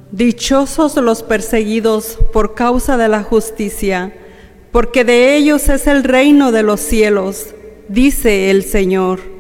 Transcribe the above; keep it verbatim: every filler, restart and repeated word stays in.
Dichosos los perseguidos por causa de la justicia, porque de ellos es el reino de los cielos, dice el Señor.